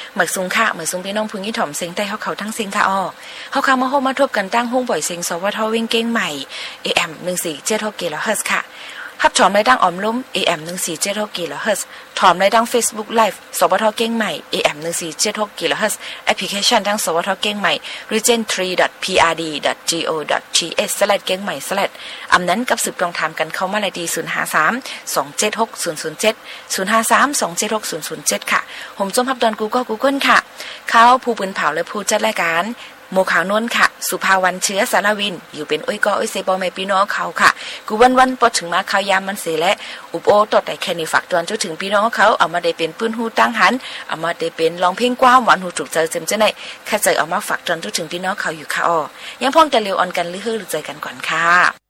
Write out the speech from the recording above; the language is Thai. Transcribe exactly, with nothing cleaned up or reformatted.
หมักซุงค่ะเหมือนซุงพี่น้องพึ่งยี่ถ่อมเสียงใต้เขาเขาทั้งเสียงค่ะอ้อเขาเข้ามาโฮมาทบกันตั้งห้องบ่อยเสียงสวทวิ่งเก้งใหม่ เอ เอ็ม หนึ่งสี่เจ็ดหก กิโลเฮิรตซ์ค่ะฮับถอมในดังออมล้ม เอ เอ็ม หนึ่งสี่เจ็ดหก กิโลเฮิรตซ์ถอมในดัง Facebook Live สวทเก้งใหม่ เอ เอ็ม หนึ่งสี่เจ็ดหก กิโลเฮิรตซ์แอปพลิเคชันดังสวทเก้งใหม่ region ทรี ดอท พี อาร์ ดี ดอท จี โอ ดอท ที เอช สแลช เก้งใหม่ สแลช อำนั้นกับสืบตรงถามกันเข้ามาเลยดีศูนย์ ห้า สาม สอง เจ็ด หก ศูนย์ ศูนย์ เจ็ด ศูนย์ ห้า สาม สอง เจ็ด หก ศูนย์ ศูนย์ เจ็ดค่ะผมจมพับดอนกูก็กูเกิลค่ะเขาผู้ปืนเผาและผู้จัดรายการโมขาวนวลค่ะสุภาวันเชื้อสารวินอยู่เป็นอ้อยก็อ้อยเซบอแม่พี่น้องเขาค่ะกูวันวันพอถึงมาเขายามมันเสียและอุปโอตอดแต่แค่นี้ฝากตอนจนถึงพี่น้องเขาเอามาได้เป็นปืนหูตั้งหันเอามาได้เป็นร้องเพลงกว้างหวานหูถูกใจเต็มใจในแค่ใจเอามาฝากตอนจนถึงพี่น้องเขาอยู่ค่ะอ้อยังพ้องแต่เร็วออนกันหรือฮือหรือใจกันก่อนค่ะ